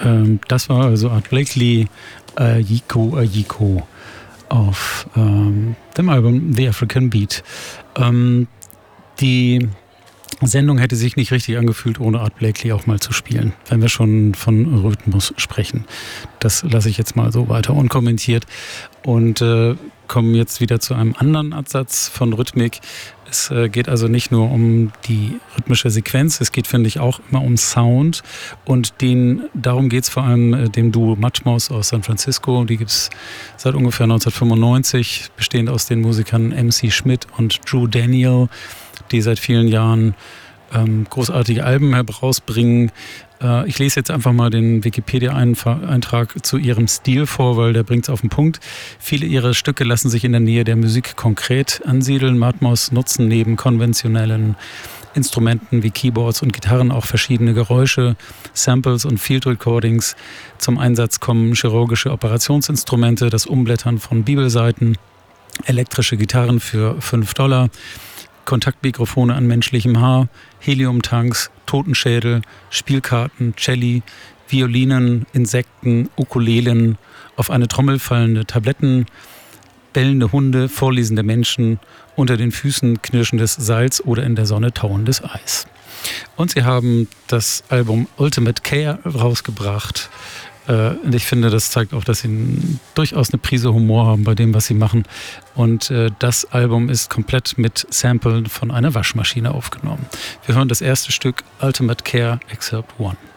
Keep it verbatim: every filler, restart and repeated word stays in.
Ähm, das war also Art Blakey, äh, Yiko, äh, Yiko auf ähm, dem Album The African Beat. Ähm, die Sendung hätte sich nicht richtig angefühlt, ohne Art Blakey auch mal zu spielen, wenn wir schon von Rhythmus sprechen. Das lasse ich jetzt mal so weiter unkommentiert und äh, kommen jetzt wieder zu einem anderen Absatz von Rhythmik. Es äh, geht also nicht nur um die rhythmische Sequenz, es geht, finde ich, auch immer um Sound und den, darum geht es vor allem äh, dem Duo Matchmaus aus San Francisco. Die gibt es seit ungefähr neunzehnhundertfünfundneunzig, bestehend aus den Musikern M C Schmidt und Drew Daniel, die seit vielen Jahren ähm, großartige Alben herausbringen. Äh, ich lese jetzt einfach mal den Wikipedia-Eintrag zu ihrem Stil vor, weil der bringt es auf den Punkt. Viele ihrer Stücke lassen sich in der Nähe der Musik konkret ansiedeln. Matchmaus nutzen neben konventionellen Instrumenten wie Keyboards und Gitarren auch verschiedene Geräusche, Samples und Field Recordings. Zum Einsatz kommen chirurgische Operationsinstrumente, das Umblättern von Bibelseiten, elektrische Gitarren für fünf Dollar, Kontaktmikrofone an menschlichem Haar, Heliumtanks, Totenschädel, Spielkarten, Celli, Violinen, Insekten, Ukulelen, auf eine Trommel fallende Tabletten, bellende Hunde, vorlesende Menschen, unter den Füßen knirschendes Salz oder in der Sonne tauendes Eis. Und sie haben das Album Ultimate Care rausgebracht. Und ich finde, das zeigt auch, dass sie durchaus eine Prise Humor haben bei dem, was sie machen. Und das Album ist komplett mit Samplen von einer Waschmaschine aufgenommen. Wir hören das erste Stück Ultimate Care Excerpt One.